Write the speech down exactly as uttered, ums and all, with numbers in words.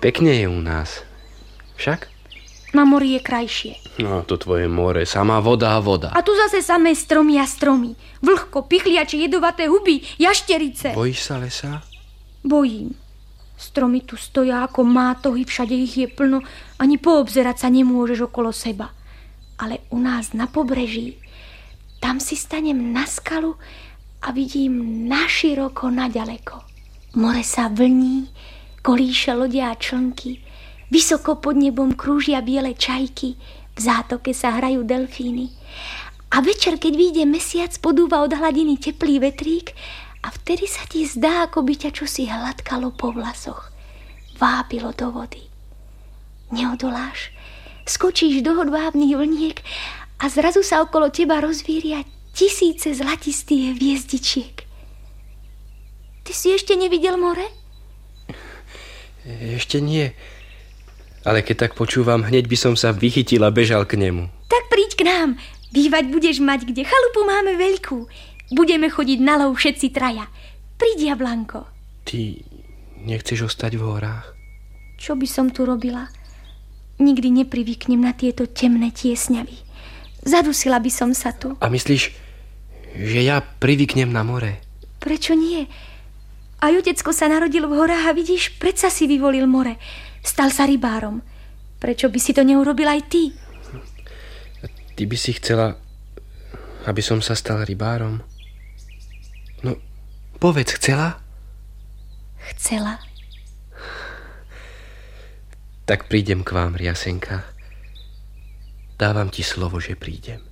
Pekne je u nás. Však? Na mori je krajšie. No, to tvoje more, samá voda a voda. A tu zase samé stromy a stromy. Vlhko, pichliače, jedovaté huby, jašterice. Bojíš sa lesa? Bojím. Stromy tu stoja ako mátohy, všade ich je plno, ani poobzerať sa nemôžeš okolo seba. Ale u nás na pobreží, tam si stanem na skalu a vidím naširoko, naďaleko. More sa vlní, kolíše lodia a člnky, vysoko pod nebom krúžia biele čajky, v zátoke sa hrajú delfíny. A večer, keď vyjde mesiac, podúva od hladiny teplý vetrík a vtedy sa ti zdá, ako by ťa čosi hladkalo po vlasoch, vábilo do vody. Neodoláš, skočíš do hodvábnych vlniek a zrazu sa okolo teba rozvíria tisíce zlatistých hviezdičiek. Ty si ešte nevidel more? Ešte nie. Ale keď tak počúvam, hneď by som sa vychytil a bežal k nemu. Tak príď k nám. Bývať budeš mať kde. Chalupu máme veľkú. Budeme chodiť na lov všetci traja. Príď, Jablanko. Ty nechceš ostať v horách? Čo by som tu robila? Nikdy neprivyknem na tieto temné tiesňavy. Zadusila by som sa tu. A myslíš, že ja privyknem na more? Prečo nie? Aj otecko sa narodil v horách a vidíš, predsa si vyvolil more. Stal sa rybárom. Prečo by si to neurobil aj ty? Ty by si chcela, aby som sa stal rybárom? No, povedz, chcela? Chcela. Tak prídem k vám, Riasenka. Dávam ti slovo, že prídem.